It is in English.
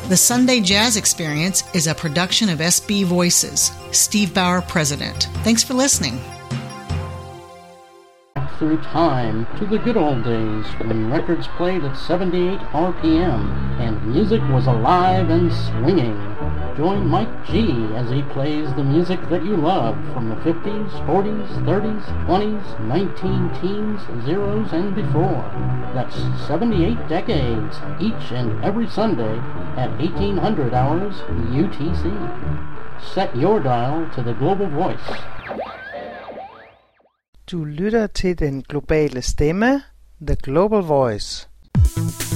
The Sunday Jazz Experience is a production of SB Voices. Steve Bauer, President. Thanks for listening. Through time to the good old days when records played at 78 RPM and music was alive and swinging. Join Mike G as he plays the music that you love from the 50s, 40s, 30s, 20s, 19 teens, zeros, and before. That's 78 decades, each and every Sunday at 1800 hours UTC. Set your dial to the global voice. Du lytter til den globale stemme, The Global Voice.